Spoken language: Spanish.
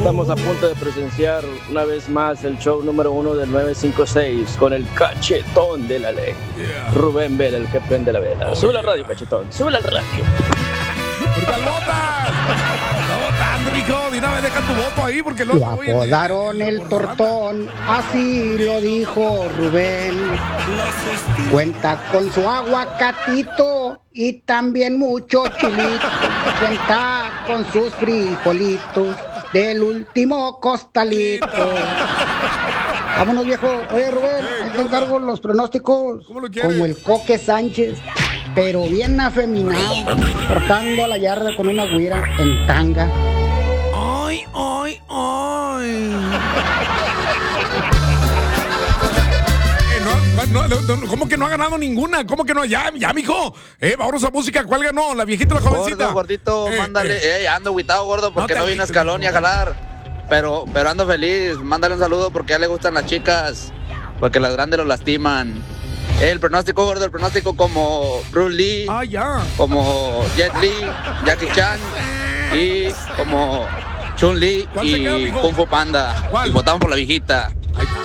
Estamos a punto de presenciar una vez más el show número 1 del 956 con el cachetón de la ley. Rubén Vela, el que prende la vela. Sube la radio, cachetón. Sube la radio. ¡Brutal Botas! ¡Está votando, mijo! De una vez deja tu voto ahí porque Lo apodaron el tortón, así lo dijo Rubén. Cuenta con su aguacatito y también mucho chilito. Cuenta con sus frijolitos del último costalito. Vámonos, viejo. Oye, Rubén, ahí te encargo los pronósticos. ¿Cómo lo quieres? Como el Coque Sánchez, pero bien afeminado, cortando a la yarda con una güira en tanga. ¡Ay, ay, ay! ¿Cómo que no ha ganado ninguna? ¿Cómo que no? Ya, mijo. Vámonos a música. ¿Cuál ganó? ¿La viejita o la jovencita? Gordito, mándale. Ando agüitado, gordo, porque no vino a Escalón ni a jalar. Pero ando feliz. Mándale un saludo porque ya le gustan las chicas. Porque las grandes lo lastiman. El pronóstico, gordo, el pronóstico como Bruce Lee. Ah, ya. Como Jet Li, Jackie Chan. Y como Chun Li ¿Cuál se queda, y mijo? Kung Fu Panda. ¿Cuál? Y votamos por la viejita.